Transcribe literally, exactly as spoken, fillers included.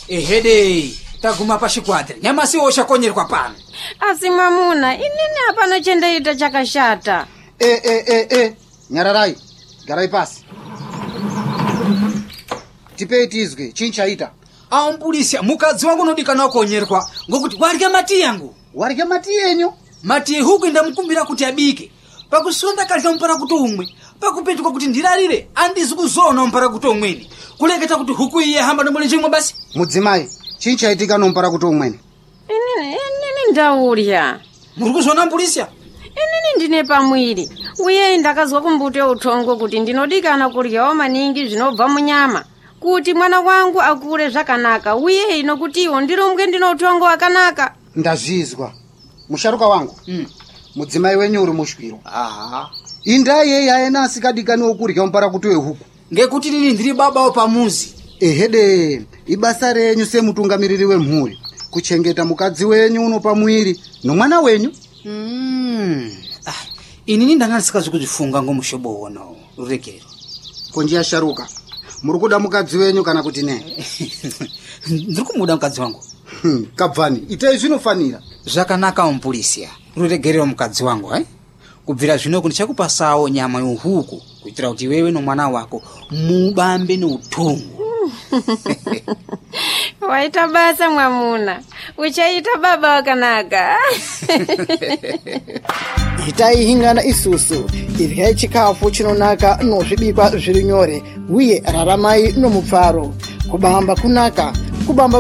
ehede taguma pashikwatira nyamasi oshakonyerwa pano. Asi mwamuna inini hapana chendaita chakashata. Eh eh eh eh Nyararai garai pasi. Tipei tizwe chinchaita. Ampulisia mukadzi wangu nodikana okonyerwa ngokuti warya mati yangu. Warya mati yenyu? Mati huku ndamukumbira kuti abike. Pakusonda kalika mpara kuti umwe. Pakupetuka kuti ndirarire andizi kuzona mpara kuti umweni. Kuleketa kuti huku iye hamba nomuli chimwe basi. Mudzimai chinchaitika nompara kuti umweni. Inini inini ndaurya. Muri kuzona Ampulisia? Inini ndine pamwiri. Uye ndakazwa kumbute utongo kuti ndinodikana kuryawo maningi zvinobva munyama. Kuti mwana wangu akure zvakanaka uye ino kuti iwo ndirumbwe ndino utongo wakanaka. Ndazvizwa. Musharuka wangu. Mm. Mudzimai wenyu uri mushwiro. Aha. Indai yeye ayena asikadikani okurya mpara kuti wehuku. Ngekuti nini ndiri baba opamuzi. Ehede, ibasa renyu semutungamiriri wemhuri. Kuchengeta mukadzi wenyu uno pamwiri nomwana wenyu. Mm. Ah, inini ndangasikazi kuzifunga ngomushobo wono. Urekero. Konjia sharuka. Murukuda mukadzi wenyu kana kuti ne? Ndiri kumuda mukadzi wangu. Hmm, kabvani, itai zvinofanira. Zvakanaka Ampulisia. Ruregerero mukadzi wangu, eh? Kubvira zvino kuti chakupasawo nyama yohuku kuitira kuti wewe nomwana wako mubambe noutongo. Waita basa mwamuna. Uchaita baba wakanaka. Itai hingana isusu. Iryai chikafu chinonaka nozvibikwa zviri nyore uye raramai nomupfaro. Kubamba kunaka, kubamba